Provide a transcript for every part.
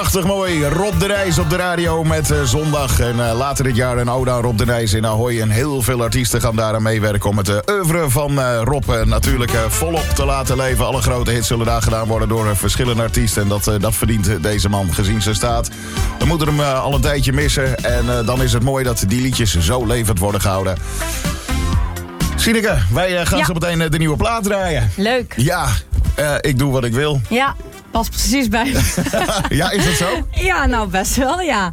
Prachtig mooi. Rob de Nijs op de radio met zondag. En later dit jaar een ode aan Rob de Nijs in Ahoy. En heel veel artiesten gaan daaraan meewerken om het oeuvre van Rob natuurlijk volop te laten leven. Alle grote hits zullen daar gedaan worden door verschillende artiesten. En dat verdient deze man gezien zijn staat. We moeten hem al een tijdje missen. En dan is het mooi dat die liedjes zo levend worden gehouden. Sineke, wij gaan zo meteen de nieuwe plaat draaien. Leuk. Ja, ik doe wat ik wil. Ja, past precies bij me. Ja, is dat zo? Ja, nou best wel, ja.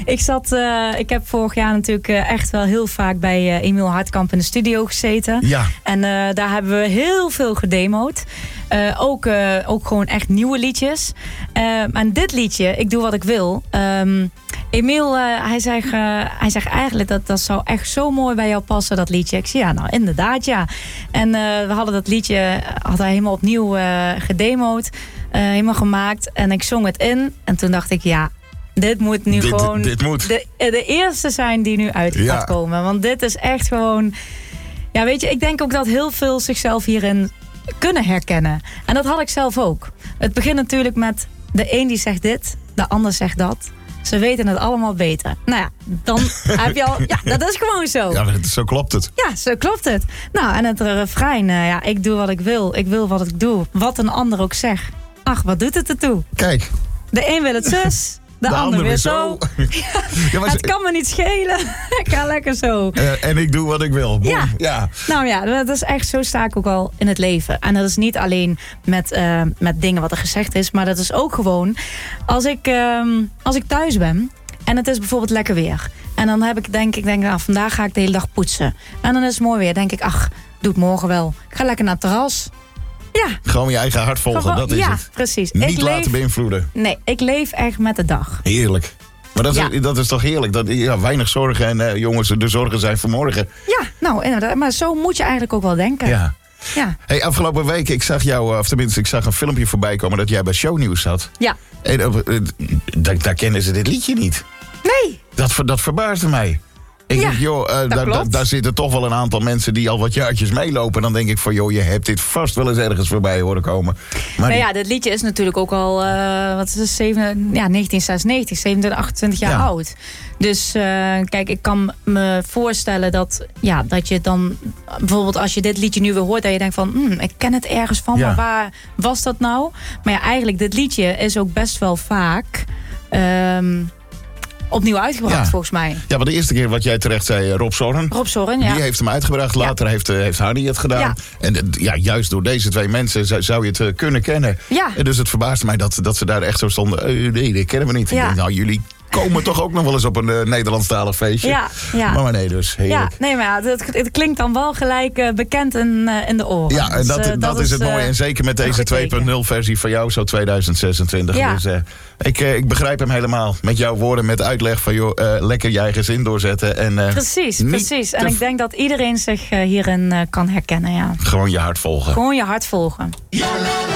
Ik heb vorig jaar natuurlijk echt wel heel vaak bij Emiel Hartkamp in de studio gezeten. Ja. En daar hebben we heel veel gedemoed. Ook gewoon echt nieuwe liedjes. En dit liedje, Ik doe wat ik wil. Emiel, hij zegt eigenlijk dat zou echt zo mooi bij jou passen, dat liedje. Ik zei, ja, nou inderdaad, ja. En we hadden dat liedje helemaal opnieuw gedemoed. Helemaal gemaakt. En ik zong het in. En toen dacht ik, ja, dit moet nu gewoon dit moet. De eerste zijn die nu uit gaat komen. Want dit is echt gewoon... Ja, weet je, ik denk ook dat heel veel zichzelf hierin kunnen herkennen. En dat had ik zelf ook. Het begint natuurlijk met de een die zegt dit, de ander zegt dat. Ze weten het allemaal beter. Nou ja, dan heb je al... Ja, dat is gewoon zo. Ja, zo klopt het. Ja, zo klopt het. Nou, en het refrein, ik doe wat ik wil. Ik wil wat ik doe. Wat een ander ook zegt. Ach, wat doet het ertoe? Kijk. De een wil het zus, de ander weer zo. Ja, het kan me niet schelen. Ik ga lekker zo. En ik doe wat ik wil. Ja. Nou ja, dat is echt, zo sta ik ook al in het leven. En dat is niet alleen met dingen wat er gezegd is, maar dat is ook gewoon als ik thuis ben en het is bijvoorbeeld lekker weer. En dan denk ik, nou, vandaag ga ik de hele dag poetsen. En dan is het mooi weer. Denk ik, ach, doe het morgen wel. Ik ga lekker naar het terras. Ja. Gewoon je eigen hart volgen, dat is het. Ja, precies. Niet laten beïnvloeden. Nee, ik leef echt met de dag. Heerlijk. Maar dat is toch heerlijk? Weinig zorgen en jongens, de zorgen zijn voor morgen. Ja, nou inderdaad. Maar zo moet je eigenlijk ook wel denken. Ja. Hey, afgelopen week, ik zag jou, of tenminste, ik zag een filmpje voorbij komen dat jij bij Shownieuws zat. Ja. En daar kennen ze dit liedje niet. Nee. Dat verbaasde mij. Ik denk, joh, daar zitten toch wel een aantal mensen die al wat jaartjes meelopen. Dan denk ik van, joh, je hebt dit vast wel eens ergens voorbij horen komen. Maar ja, dit liedje is natuurlijk ook al, 1996, 27, 28 jaar oud. Dus kijk, ik kan me voorstellen dat je dan, bijvoorbeeld als je dit liedje nu weer hoort, dat je denkt van, ik ken het ergens van, maar waar was dat nou? Maar ja, eigenlijk, dit liedje is ook best wel vaak... opnieuw uitgebracht, volgens mij. Ja, maar de eerste keer wat jij terecht zei, Rob Zorn. Rob Zorn, ja. Die heeft hem uitgebracht. Later heeft Hardy het gedaan. Ja. En juist door deze twee mensen zou je het kunnen kennen. Ja. En dus het verbaasde mij dat ze daar echt zo stonden. Nee, dat kennen we niet. Ja. Ik denk, nou, jullie komen toch ook nog wel eens op een Nederlandstalig feestje. Ja. Maar nee, dus. Heerlijk. Ja, nee, maar het klinkt dan wel gelijk bekend in de oren. Ja, en dus, dat is het mooie. En zeker met deze 2.0 versie van jou, zo 2026. Ja. Dus ik begrijp hem helemaal. Met jouw woorden, met uitleg van, joh, lekker je eigen zin doorzetten. En, precies. En ik denk dat iedereen zich hierin kan herkennen, ja. Gewoon je hart volgen. Gewoon je hart volgen.